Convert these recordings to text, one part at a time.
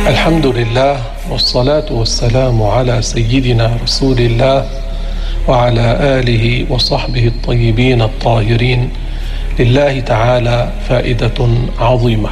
الحمد لله والصلاة والسلام على سيدنا رسول الله وعلى آله وصحبه الطيبين الطاهرين. لله تعالى فائدة عظيمة.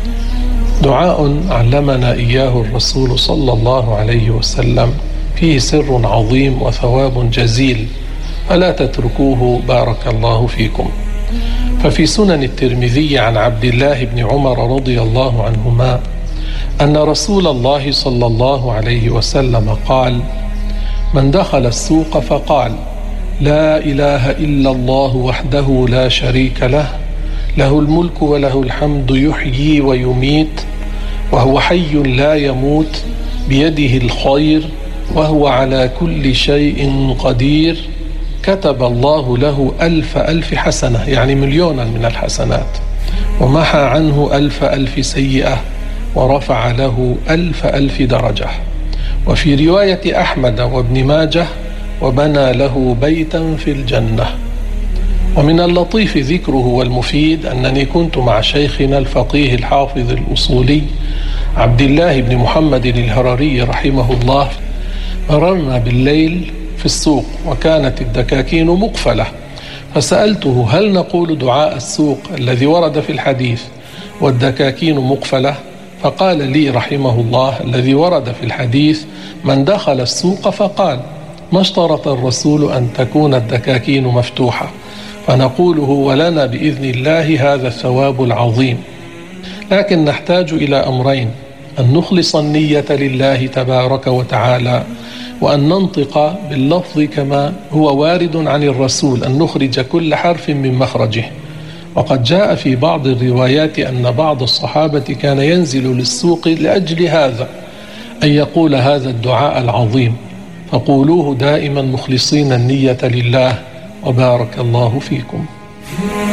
دعاء علمنا إياه الرسول صلى الله عليه وسلم فيه سر عظيم وثواب جزيل، فلا تتركوه بارك الله فيكم. ففي سنن الترمذي عن عبد الله بن عمر رضي الله عنهما أن رسول الله صلى الله عليه وسلم قال: من دخل السوق فقال: لا إله إلا الله وحده لا شريك له، له الملك وله الحمد يحيي ويميت وهو حي لا يموت، بيده الخير وهو على كل شيء قدير، كتب الله له 1000 حسنة، يعني مليونا من الحسنات، ومحى عنه 1000 سيئة، ورفع له 1000 درجة. وفي رواية أحمد وابن ماجه: وبنى له بيتا في الجنة. ومن اللطيف ذكره والمفيد أنني كنت مع شيخنا الفقيه الحافظ الأصولي عبد الله بن محمد الهرري رحمه الله، مررنا بالليل في السوق وكانت الدكاكين مقفلة، فسألته: هل نقول دعاء السوق الذي ورد في الحديث والدكاكين مقفلة؟ فقال لي رحمه الله: الذي ورد في الحديث من دخل السوق فقال: ما اشترط الرسول أن تكون الدكاكين مفتوحة، فنقوله ولنا بإذن الله هذا الثواب العظيم. لكن نحتاج إلى أمرين: أن نخلص النية لله تبارك وتعالى، وأن ننطق باللفظ كما هو وارد عن الرسول، أن نخرج كل حرف من مخرجه. وقد جاء في بعض الروايات أن بعض الصحابة كان ينزل للسوق لأجل هذا، أن يقول هذا الدعاء العظيم، فقولوه دائما مخلصين النية لله، وبارك الله فيكم.